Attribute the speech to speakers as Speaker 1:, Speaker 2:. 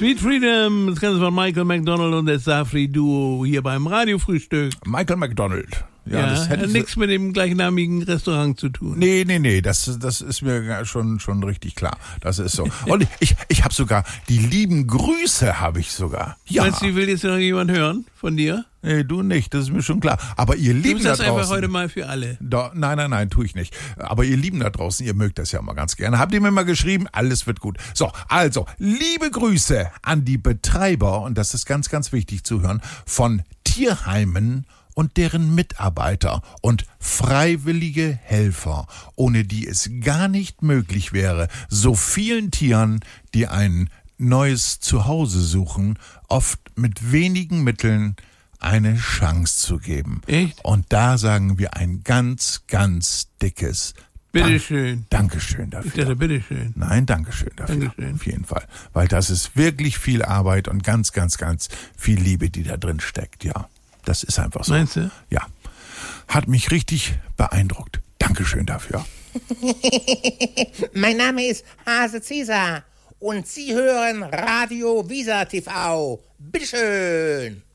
Speaker 1: Sweet Freedom, das Ganze von Michael McDonald und das Safri-Duo hier beim Radiofrühstück.
Speaker 2: Michael McDonald.
Speaker 1: Ja, das hat nichts mit dem gleichnamigen Restaurant zu tun.
Speaker 2: Nee, das ist mir schon richtig klar. Das ist so. Und ich habe sogar, die lieben Grüße habe ich sogar. Ja.
Speaker 1: Meinst du, will jetzt noch jemand hören von dir?
Speaker 2: Nee, du nicht, das ist mir schon klar. Aber ihr Lieben da draußen...
Speaker 1: Du sagst einfach heute mal für alle.
Speaker 2: Nein, tue ich nicht. Aber ihr Lieben da draußen, ihr mögt das ja mal ganz gerne. Habt ihr mir mal geschrieben, alles wird gut. So, also, liebe Grüße an die Betreiber, und das ist ganz, ganz wichtig zu hören, von Tierheimen und deren Mitarbeiter und freiwillige Helfer, ohne die es gar nicht möglich wäre, so vielen Tieren, die ein neues Zuhause suchen, oft mit wenigen Mitteln eine Chance zu geben.
Speaker 1: Echt?
Speaker 2: Und da sagen wir ein ganz, ganz dickes
Speaker 1: Bitteschön.
Speaker 2: Dankeschön dafür.
Speaker 1: Ich dachte, bitteschön.
Speaker 2: Nein, Dankeschön dafür.
Speaker 1: Dankeschön.
Speaker 2: Auf jeden Fall. Weil das ist wirklich viel Arbeit und ganz, ganz, ganz viel Liebe, die da drin steckt, ja. Das ist einfach so.
Speaker 1: Meinst du?
Speaker 2: Ja. Hat mich richtig beeindruckt. Dankeschön dafür.
Speaker 3: Mein Name ist Hase Cäsar und Sie hören Radio Visa TV. Bitteschön.